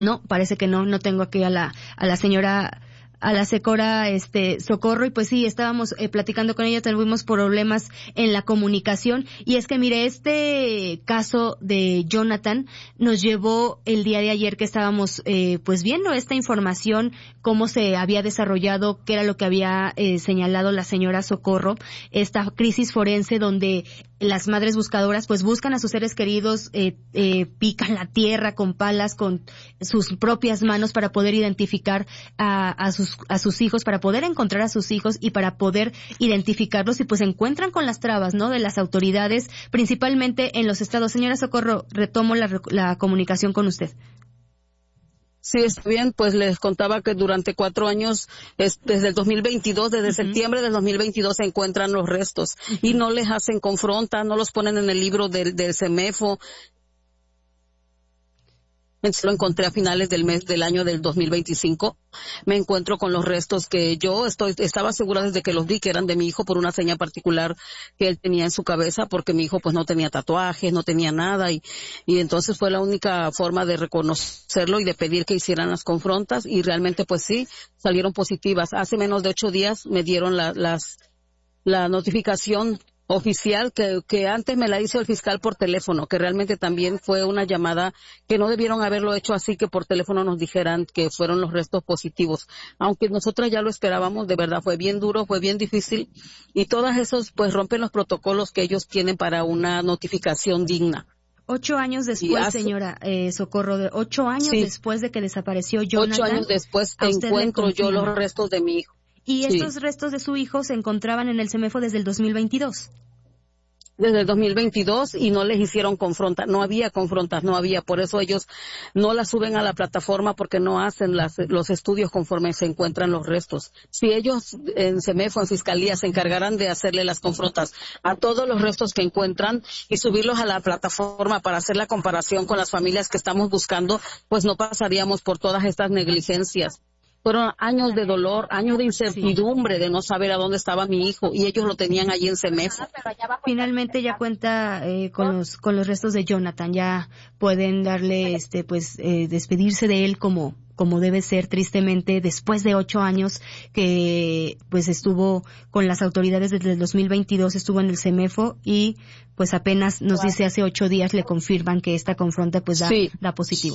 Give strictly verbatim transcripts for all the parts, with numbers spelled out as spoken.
No, parece que no, no tengo aquí a la, a la señora, a la Secora, este, Socorro, y pues sí, estábamos eh, platicando con ella, tuvimos problemas en la comunicación, y es que mire, este caso de Jonathan nos llevó el día de ayer que estábamos, eh, pues viendo esta información, cómo se había desarrollado, qué era lo que había eh, señalado la señora Socorro, esta crisis forense donde las madres buscadoras pues buscan a sus seres queridos, eh, eh, pican la tierra con palas, con sus propias manos para poder identificar a, a sus a sus hijos, para poder encontrar a sus hijos y para poder identificarlos, y pues se encuentran con las trabas, ¿no?, de las autoridades, principalmente en los estados. Señora Socorro, retomo la, la comunicación con usted. Sí, está bien, pues les contaba que durante cuatro años, es, desde el dos mil veintidós, desde uh-huh. septiembre del dos mil veintidós se encuentran los restos uh-huh. y no les hacen confronta, no los ponen en el libro del, del CEMEFO. Lo encontré a finales del mes del año del dos mil veinticinco. Me encuentro con los restos que yo estoy estaba segura desde que los vi que eran de mi hijo por una seña particular que él tenía en su cabeza, porque mi hijo pues no tenía tatuajes, no tenía nada, y y entonces fue la única forma de reconocerlo y de pedir que hicieran las confrontas, y realmente pues sí, salieron positivas. Hace menos de ocho días me dieron la, las la notificación oficial que, que antes me la hizo el fiscal por teléfono, que realmente también fue una llamada que no debieron haberlo hecho así, que por teléfono nos dijeran que fueron los restos positivos. Aunque nosotras ya lo esperábamos, de verdad fue bien duro, fue bien difícil, y todas esos pues rompen los protocolos que ellos tienen para una notificación digna. Ocho años después, hace, señora eh, Socorro, de ocho años sí. después de que desapareció Jonathan. Ocho años después encuentro yo los restos de mi hijo. Y estos sí. restos de su hijo se encontraban en el CEMEFO desde el dos mil veintidós. Desde el dos mil veintidós, y no les hicieron confrontas, no había confrontas, no había, por eso ellos no las suben a la plataforma, porque no hacen las, los estudios conforme se encuentran los restos. Si ellos en CEMEFO, en Fiscalía, se encargaran de hacerle las confrontas a todos los restos que encuentran y subirlos a la plataforma para hacer la comparación con las familias que estamos buscando, pues no pasaríamos por todas estas negligencias. Fueron años de dolor, años de incertidumbre, de no saber a dónde estaba mi hijo, y ellos lo tenían allí en CEMEFO. Finalmente ya cuenta eh, con los con los restos de Jonathan, ya pueden darle, este, pues, eh, despedirse de él como como debe ser, tristemente, después de ocho años que pues estuvo con las autoridades desde el dos mil veintidós, estuvo en el CEMEFO, y pues apenas nos dice hace ocho días le confirman que esta confronta pues da, sí. da positivo.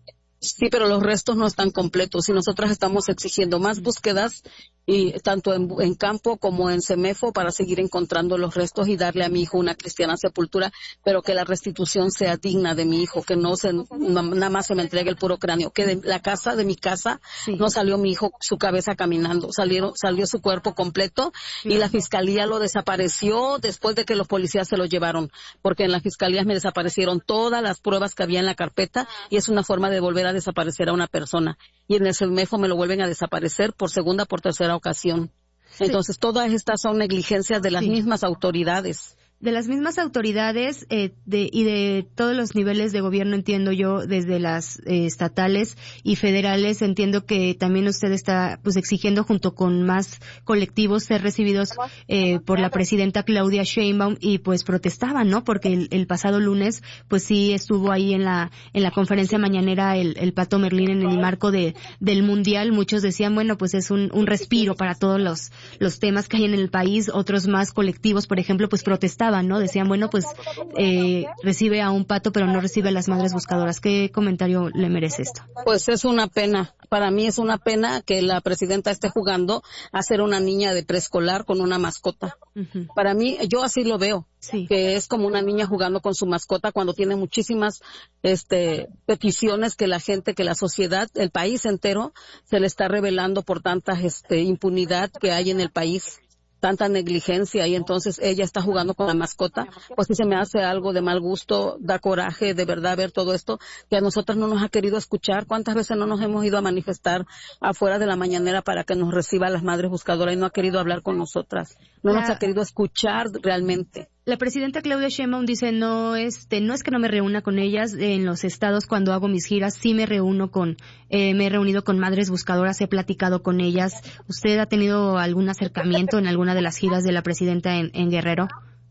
Sí, pero los restos no están completos, y nosotras estamos exigiendo más búsquedas, y tanto en, en campo como en CEMEFO, para seguir encontrando los restos y darle a mi hijo una cristiana sepultura, pero que la restitución sea digna de mi hijo, que no se nada más se me entregue el puro cráneo, que de la casa, de mi casa, sí. no salió mi hijo su cabeza caminando, salieron, salió su cuerpo completo, sí. y la fiscalía lo desapareció después de que los policías se lo llevaron, porque en la fiscalía me desaparecieron todas las pruebas que había en la carpeta, y es una forma de volver a desaparecer a una persona, y en el CEMEFO me lo vuelven a desaparecer por segunda, por tercera ocasión. Entonces, sí. todas estas son negligencias de las sí. mismas autoridades. De las mismas autoridades eh, de, y de todos los niveles de gobierno, entiendo yo, desde las eh, estatales y federales, entiendo que también usted está pues exigiendo, junto con más colectivos, ser recibidos eh, por la presidenta Claudia Sheinbaum, y pues protestaban, ¿no? Porque el, el pasado lunes pues sí estuvo ahí en la en la conferencia mañanera el, el Pato Merlín en el marco de del Mundial. Muchos decían, bueno, pues es un, un respiro para todos los los temas que hay en el país. Otros más colectivos, por ejemplo, pues protestaban, ¿no? Decían, bueno, pues eh, recibe a un Pato, pero no recibe a las madres buscadoras. ¿Qué comentario le merece esto? Pues es una pena. Para mí es una pena que la presidenta esté jugando a ser una niña de preescolar con una mascota. Uh-huh. Para mí, yo así lo veo. Sí. Que es como una niña jugando con su mascota, cuando tiene muchísimas este peticiones que la gente, que la sociedad, el país entero se le está revelando por tanta este impunidad que hay en el país, tanta negligencia, y entonces ella está jugando con la mascota. Pues sí, se me hace algo de mal gusto, da coraje de verdad ver todo esto, que a nosotras no nos ha querido escuchar. ¿Cuántas veces no nos hemos ido a manifestar afuera de la mañanera para que nos reciba las madres buscadoras, y no ha querido hablar con nosotras? No la, nos ha querido escuchar realmente. La presidenta Claudia Sheinbaum dice, no, este, no es que no me reúna con ellas en los estados cuando hago mis giras, sí me reúno con, eh, me he reunido con madres buscadoras, he platicado con ellas. ¿Usted ha tenido algún acercamiento en alguna de las giras de la presidenta en, en Guerrero?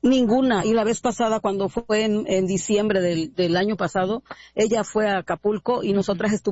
Ninguna. Y la vez pasada, cuando fue en, en diciembre del, del año pasado, ella fue a Acapulco y nosotras estuvimos